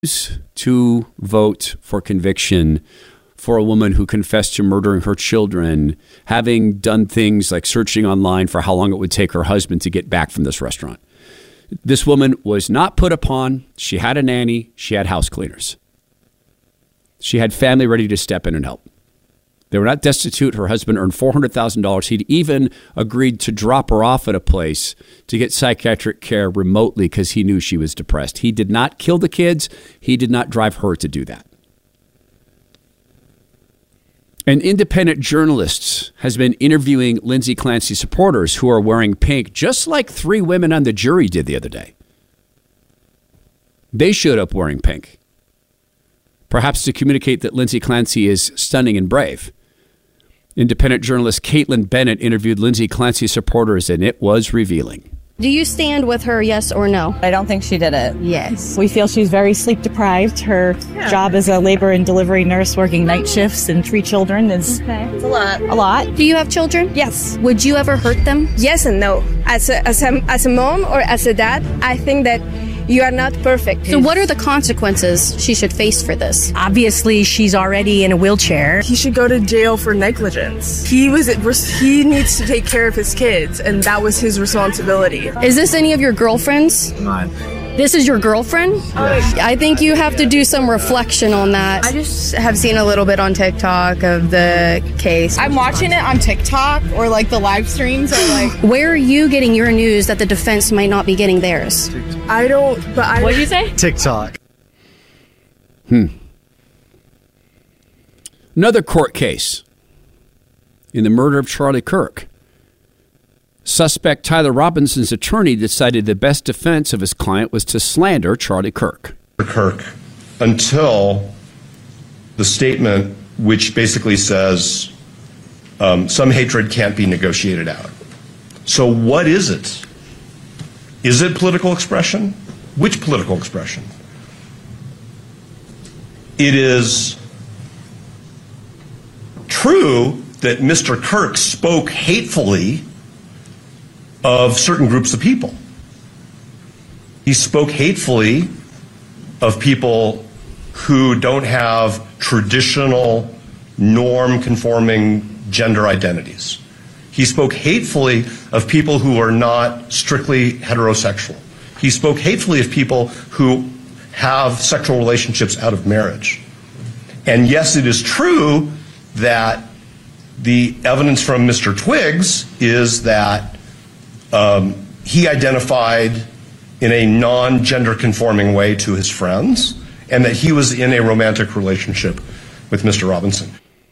to vote for conviction for a woman who confessed to murdering her children, having done things like searching online for how long it would take her husband to get back from this restaurant. This woman was not put upon. She had a nanny. She had house cleaners. She had family ready to step in and help. They were not destitute. Her husband earned $400,000. He'd even agreed to drop her off at a place to get psychiatric care remotely because he knew she was depressed. He did not kill the kids. He did not drive her to do that. An independent journalist has been interviewing Lindsay Clancy supporters who are wearing pink, just like 3 women on the jury did the other day. They showed up wearing pink, perhaps to communicate that Lindsay Clancy is stunning and brave. Independent journalist Caitlin Bennett interviewed Lindsay Clancy supporters, and it was revealing. Do you stand with her, yes or no? I don't think she did it. Yes. We feel she's very sleep deprived. Her job as a labor and delivery nurse working night shifts and 3 children is It's a lot. a lot. Do you have children? Yes. Would you ever hurt them? Yes and no. As a mom or as a dad, I think that you are not perfect. So what are the consequences she should face for this? Obviously, she's already in a wheelchair. He should go to jail for negligence. He needs to take care of his kids, and that was his responsibility. Is this any of your girlfriends? Mine. This is your girlfriend? Yes. I think you have to do some reflection on that. I just have seen a little bit on TikTok of the case. I'm watching it on TikTok or like the live streams. Or like, where are you getting your news that the defense might not be getting theirs? I don't, but I... What did you say? TikTok. Another court case in the murder of Charlie Kirk. Suspect Tyler Robinson's attorney decided the best defense of his client was to slander Charlie Kirk. Until the statement, which basically says some hatred can't be negotiated out. So what is it? Is it political expression? Which political expression? It is true that Mr. Kirk spoke hatefully of certain groups of people. He spoke hatefully of people who don't have traditional norm-conforming gender identities. He spoke hatefully of people who are not strictly heterosexual. He spoke hatefully of people who have sexual relationships out of marriage. And yes, it is true that the evidence from Mr. Twiggs is that he identified in a non-gender conforming way to his friends, and that he was in a romantic relationship with Mr. Robinson.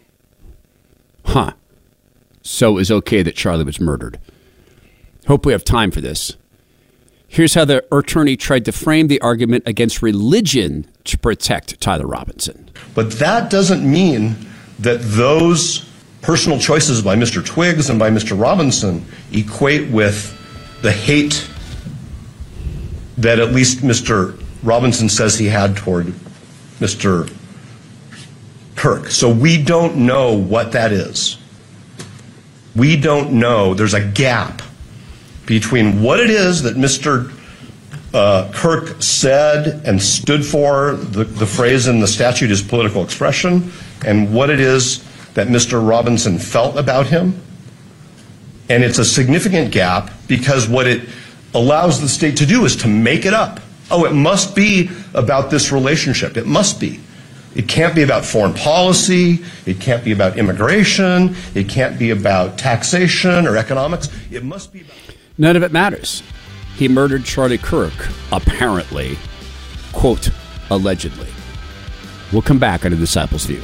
So it was okay that Charlie was murdered. Hope we have time for this. Here's how the attorney tried to frame the argument against religion to protect Tyler Robinson. But that doesn't mean that those personal choices by Mr. Twiggs and by Mr. Robinson equate with the hate that at least Mr. Robinson says he had toward Mr. Kirk. So we don't know what that is. We don't know. There's a gap between what it is that Mr. Kirk said and stood for, the phrase in the statute is political expression, and what it is that Mr. Robinson felt about him. And it's a significant gap because what it allows the state to do is to make it up. Oh, it must be about this relationship. It must be. It can't be about foreign policy. It can't be about immigration. It can't be about taxation or economics. It must be about... None of it matters. He murdered Charlie Kirk, apparently, quote, allegedly. We'll come back on A Disciple's View.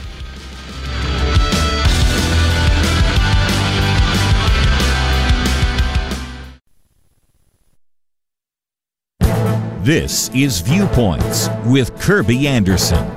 This is Viewpoints with Kirby Anderson.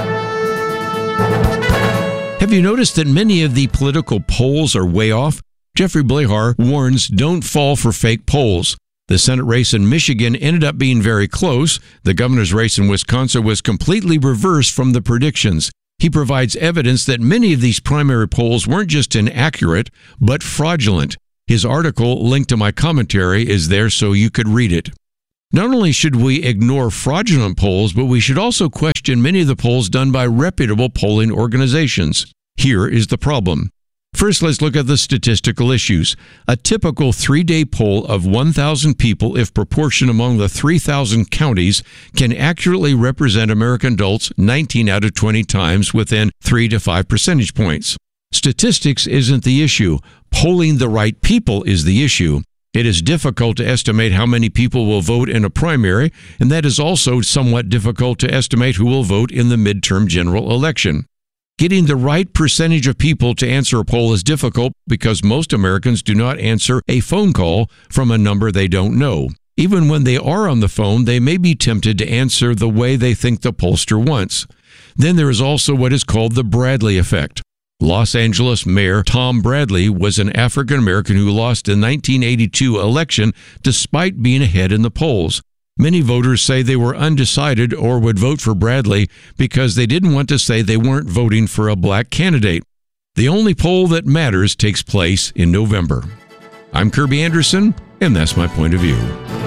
Have you noticed that many of the political polls are way off? Jeffrey Blahar warns don't fall for fake polls. The Senate race in Michigan ended up being very close. The governor's race in Wisconsin was completely reversed from the predictions. He provides evidence that many of these primary polls weren't just inaccurate, but fraudulent. His article, linked to my commentary, is there so you could read it. Not only should we ignore fraudulent polls, but we should also question many of the polls done by reputable polling organizations. Here is the problem. First, let's look at the statistical issues. A typical 3-day poll of 1,000 people, if proportioned among the 3,000 counties, can accurately represent American adults 19 out of 20 times within 3 to 5 percentage points. Statistics isn't the issue. Polling the right people is the issue. It is difficult to estimate how many people will vote in a primary, and that is also somewhat difficult to estimate who will vote in the midterm general election. Getting the right percentage of people to answer a poll is difficult because most Americans do not answer a phone call from a number they don't know. Even when they are on the phone, they may be tempted to answer the way they think the pollster wants. Then there is also what is called the Bradley effect. Los Angeles Mayor Tom Bradley was an African American who lost the 1982 election despite being ahead in the polls. Many voters say they were undecided or would vote for Bradley because they didn't want to say they weren't voting for a black candidate. The only poll that matters takes place in November. I'm Kirby Anderson, and that's my point of view.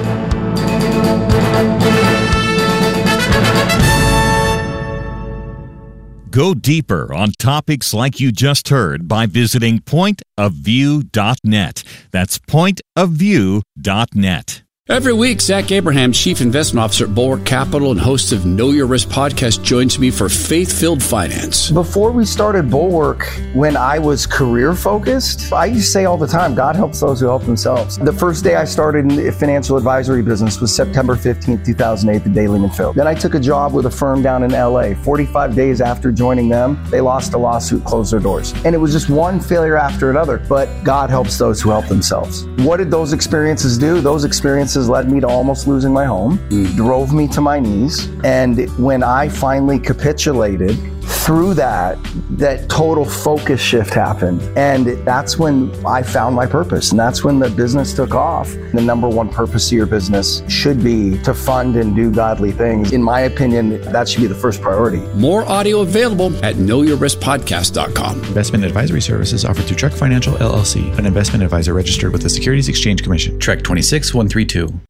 Go deeper on topics like you just heard by visiting pointofview.net. That's pointofview.net. Every week, Zach Abraham, Chief Investment Officer at Bulwark Capital and host of Know Your Risk podcast, joins me for Faith-Filled Finance. Before we started Bulwark, when I was career-focused, I used to say all the time, God helps those who help themselves. The first day I started in the financial advisory business was September 15th, 2008, the Day Lehman Field. Then I took a job with a firm down in LA. 45 days after joining them, they lost a lawsuit, closed their doors. And it was just one failure after another. But God helps those who help themselves. What did those experiences do? Those experiences led me to almost losing my home, drove me to my knees. And when I finally capitulated, through that total focus shift happened. And that's when I found my purpose. And that's when the business took off. The number one purpose of your business should be to fund and do godly things. In my opinion, that should be the first priority. More audio available at knowyourriskpodcast.com. Investment advisory services offered through Trek Financial LLC, an investment advisor registered with the Securities Exchange Commission. Trek 26132.